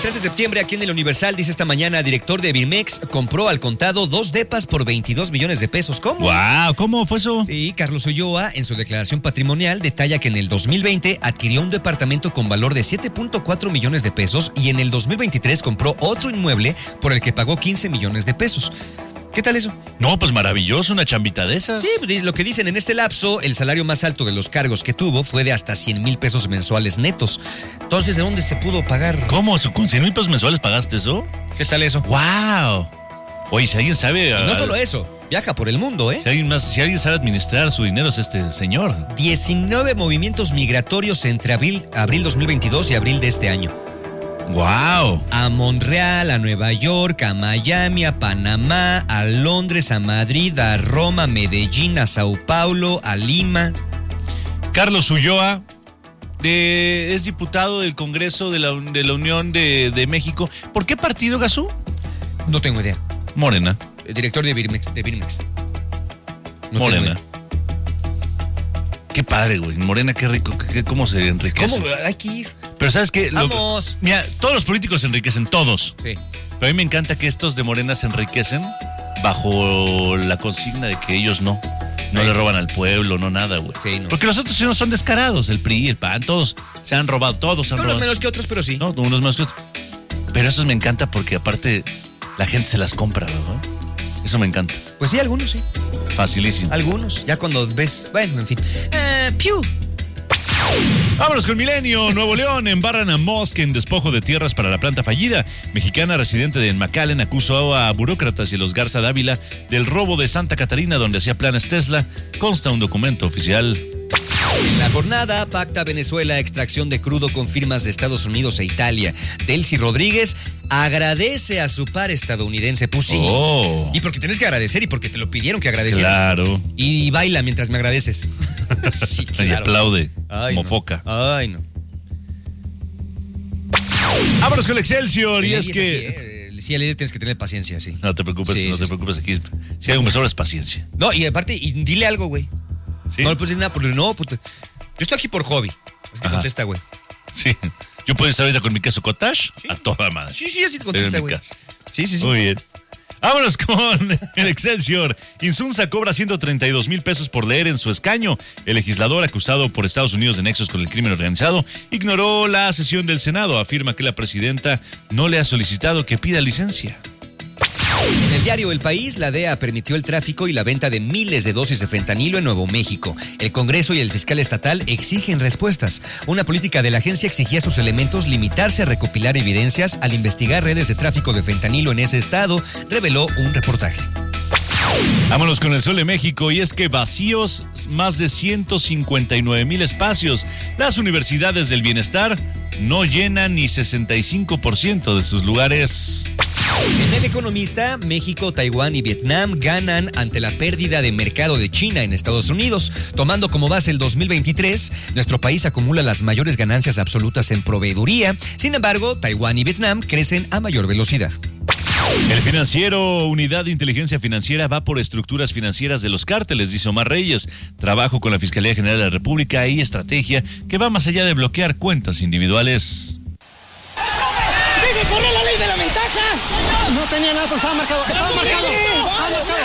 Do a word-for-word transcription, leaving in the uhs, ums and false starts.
tres de septiembre, aquí en el Universal, dice esta mañana, director de Birmex compró al contado dos depas por veintidós millones de pesos. ¿Cómo? Wow, ¿cómo fue eso? Sí, Carlos Ulloa, en su declaración patrimonial, detalla que en el dos mil veinte adquirió un departamento con valor de siete punto cuatro millones de pesos y en el dos mil veintitrés compró otro inmueble por el que pagó quince millones de pesos. ¿Qué tal eso? No, pues maravilloso, una chambita de esas. Sí, pues lo que dicen en este lapso, el salario más alto de los cargos que tuvo fue de hasta cien mil pesos mensuales netos. Entonces, ¿de dónde se pudo pagar? ¿Cómo? ¿Con cien mil pesos mensuales pagaste eso? ¿Qué tal eso? ¡Wow! Oye, si alguien sabe... No solo eso, viaja por el mundo, ¿eh? Si alguien, más, si alguien sabe administrar su dinero es este señor. diecinueve movimientos migratorios entre abril, abril dos mil veintidós y abril de este año. ¡Wow! A Montreal, a Nueva York, a Miami, a Panamá, a Londres, a Madrid, a Roma, a Medellín, a Sao Paulo, a Lima. Carlos Ulloa de, es diputado del Congreso de la, de la Unión de, de México. ¿Por qué partido, Gazú? No tengo idea. Morena. El director de Birmex. De Birmex. No Morena. Qué padre, güey. Morena, qué rico. Qué, ¿Cómo se enriquece? ¿Cómo? Hay que ir. Pero ¿sabes qué? Vamos. Lo, mira, todos los políticos se enriquecen, todos. Sí. Pero a mí me encanta que estos de Morena se enriquecen bajo la consigna de que ellos no. No sí. le roban al pueblo, no nada, güey. Sí, no. Porque los otros no son descarados. El P R I, el P A N, todos se han robado, todos se han no, robado. Unos menos que otros, pero sí. No, unos menos que otros. Pero estos me encanta porque aparte la gente se las compra, ¿verdad? Eso me encanta. Pues sí, algunos sí. Facilísimo. Algunos. Ya cuando ves, bueno, en fin. Uh, ¡Piu! Vámonos con Milenio. Nuevo León embarran a Musk en despojo de tierras para la planta fallida. Mexicana residente de McAllen acusó a burócratas y los Garza Dávila del robo de Santa Catarina donde hacía planes Tesla. Consta un documento oficial. En la jornada, pacta Venezuela extracción de crudo con firmas de Estados Unidos e Italia. Delcy Rodríguez agradece a su par estadounidense. Pues sí. Oh. Y porque tienes que agradecer y porque te lo pidieron que agradecieras. Claro. Y baila mientras me agradeces. Sí, claro. Y aplaude. Ay, como no. foca. Ay, no. Vámonos con el Excelsior. Y El es Lady que... así, ¿eh? Sí, el tienes que tener paciencia, sí. No te preocupes, Sí, no sí, te sí. preocupes aquí. Si hay un besor es paciencia. No, y aparte, y dile algo, güey. ¿Sí? No le puedes decir nada, porque no, puta. Yo estoy aquí por hobby. Así te Ajá. contesta, güey. Sí. Yo puedo estar ahorita con mi queso cottage ¿Sí? a toda madre. Sí, sí, así te Estoy en contesta, mi güey. casa. Sí, sí, sí. Muy bien. Vámonos con el Excelsior. Insunza cobra ciento treinta y dos mil pesos por leer en su escaño. El legislador acusado por Estados Unidos de nexos con el crimen organizado ignoró la sesión del Senado. Afirma que la presidenta no le ha solicitado que pida licencia. En el diario El País, la D E A permitió el tráfico y la venta de miles de dosis de fentanilo en Nuevo México. El Congreso y el fiscal estatal exigen respuestas. Una política de la agencia exigía a sus elementos limitarse a recopilar evidencias al investigar redes de tráfico de fentanilo en ese estado, reveló un reportaje. Vámonos con el Sol de México y es que vacíos más de ciento cincuenta y nueve mil espacios. Las universidades del bienestar no llenan ni sesenta y cinco por ciento de sus lugares. En El Economista, México, Taiwán y Vietnam ganan ante la pérdida de mercado de China en Estados Unidos. Tomando como base el dos mil veintitrés, nuestro país acumula las mayores ganancias absolutas en proveeduría. Sin embargo, Taiwán y Vietnam crecen a mayor velocidad. El Financiero, Unidad de Inteligencia Financiera, va por estructuras financieras de los cárteles, dice Omar Reyes. Trabajo con la Fiscalía General de la República y estrategia que va más allá de bloquear cuentas individuales. ¡Debe correr la ley de la ventaja! No tenía nada, pero estaba marcado. Estaba marcado. Estaba marcado.